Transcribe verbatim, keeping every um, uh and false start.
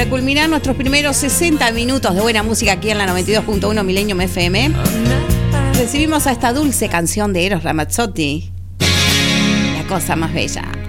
para culminar nuestros primeros sesenta minutos de buena música aquí en la noventa y dos punto uno Millennium F M, recibimos a esta dulce canción de Eros Ramazzotti, La cosa más bella.